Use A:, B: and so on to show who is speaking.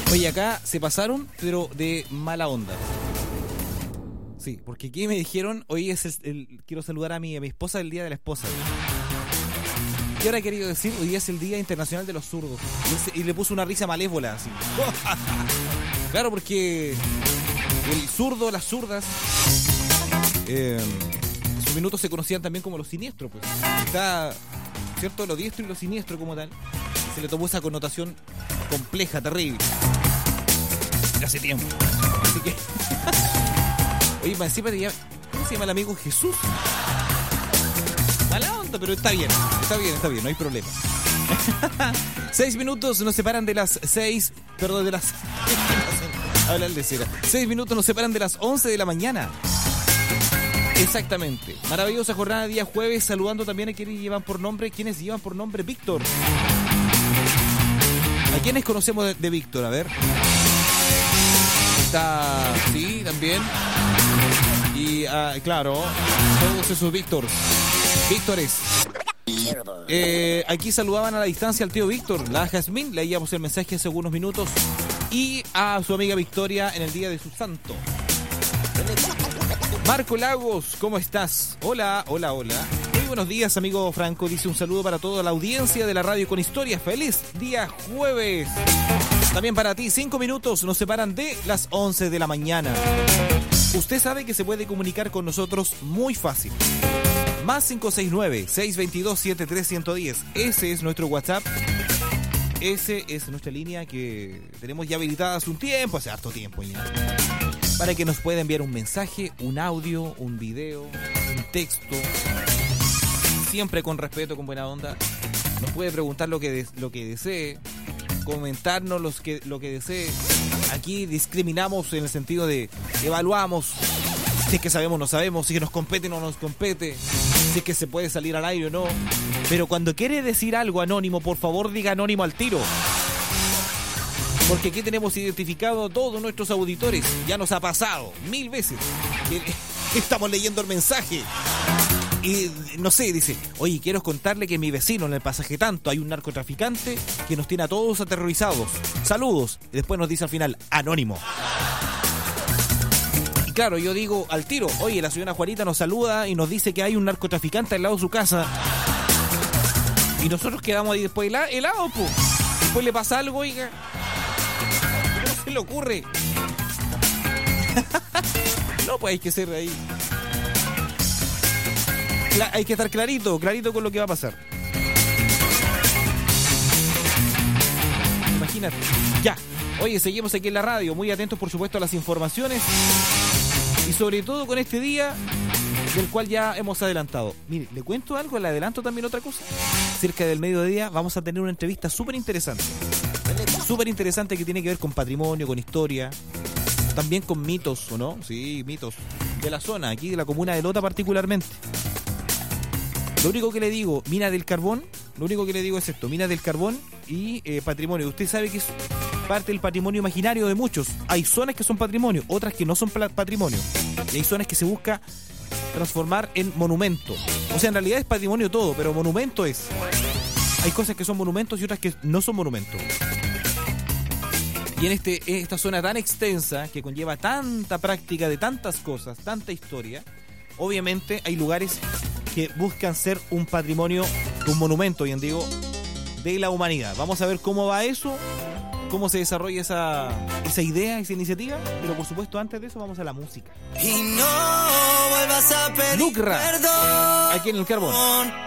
A: Oye, acá se pasaron, pero de mala onda. Sí, porque aquí me dijeron, hoy es quiero saludar a mi esposa del Día de la Esposa. ¿Qué habrá querido decir? Hoy día es el Día Internacional de los Zurdos. Y le puso una risa malévola, así. Claro, porque el zurdo, las zurdas, en sus minutos se conocían también como los siniestros, pues. Está, ¿cierto? Lo diestro y lo siniestro como tal. Se le tomó esa connotación compleja, terrible. Hace tiempo. Así que... Oye, encima te llama... ¿Cómo se llama el amigo Jesús? Mala onda, pero está bien, no hay problema. 6 minutos nos separan de las 6... Perdón, de las... Hablar de cera. 6 minutos nos separan de las 11 de la mañana. Exactamente. Maravillosa jornada de día jueves, saludando también a quienes llevan por nombre Víctor. ¿A quiénes conocemos de Víctor? A ver. Está... Sí, también. Y, claro, todos esos Víctores. Aquí saludaban a la distancia al tío Víctor, la Jazmín, leíamos el mensaje hace algunos minutos, y a su amiga Victoria en el día de su santo. Marco Lagos, ¿cómo estás? Hola. Muy buenos días, amigo Franco. Dice un saludo para toda la audiencia de la radio con historia. ¡Feliz día jueves! También para ti, 5 minutos nos separan de las 11 de la mañana. Usted sabe que se puede comunicar con nosotros muy fácil. Más 569-622-73110. Ese es nuestro WhatsApp. Ese es nuestra línea que tenemos ya habilitada hace un tiempo, hace harto tiempo ya. Para que nos pueda enviar un mensaje, un audio, un video, un texto. Siempre con respeto, con buena onda. Nos puede preguntar lo que desee. Comentarnos lo que desee. Aquí discriminamos en el sentido de evaluamos si es que sabemos o no sabemos, si es que nos compete o no nos compete, si es que se puede salir al aire o no. Pero cuando quiere decir algo anónimo, por favor diga anónimo al tiro. Porque aquí tenemos identificado a todos nuestros auditores. Ya nos ha pasado 1000 veces que estamos leyendo el mensaje. Y no sé, dice, oye, quiero contarle que mi vecino en el pasaje tanto hay un narcotraficante que nos tiene a todos aterrorizados. Saludos. Y después nos dice al final, anónimo. Y claro, yo digo al tiro, oye, la señora Juanita nos saluda y nos dice que hay un narcotraficante al lado de su casa. Y nosotros quedamos ahí después helados, pues. Después le pasa algo, oiga. ¿Cómo se le ocurre? No, pues hay que ser ahí. Hay que estar clarito con lo que va a pasar. Imagínate. Ya. Oye, seguimos aquí en la radio, muy atentos por supuesto a las informaciones y sobre todo con este día del cual ya hemos adelantado. Mire, le cuento algo, le adelanto también otra cosa. Cerca del mediodía vamos a tener una entrevista súper interesante que tiene que ver con patrimonio, con historia, también con mitos, ¿o no? Sí, mitos de la zona, aquí de la comuna de Lota particularmente. Lo único que le digo, mina del carbón, es esto, mina del carbón y patrimonio. Usted sabe que es parte del patrimonio imaginario de muchos. Hay zonas que son patrimonio, otras que no son patrimonio. Y hay zonas que se busca transformar en monumento. O sea, en realidad es patrimonio todo, pero monumento es. Hay cosas que son monumentos y otras que no son monumentos. Y en esta zona tan extensa, que conlleva tanta práctica de tantas cosas, tanta historia, obviamente hay lugares que buscan ser un patrimonio, un monumento, bien digo, de la humanidad. Vamos a ver cómo va eso, cómo se desarrolla esa idea, esa iniciativa, pero por supuesto antes de eso vamos a la música.
B: Y no vuelvas a pedir
A: Lucra,
B: perdón.
A: aquí en el Carbón.